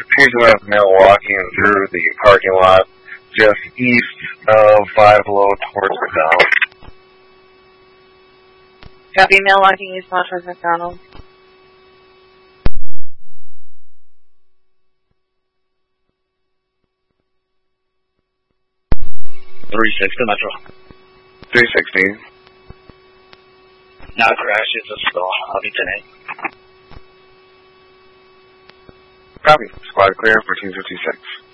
He's left Milwaukee and through the parking lot just east of Five Below towards McDonald's. Copy, Milwaukee eastbound towards McDonald's. 360 Metro. 360. Now crash is a stall. I'll be 10-8. Copy. Squad clear, 1456.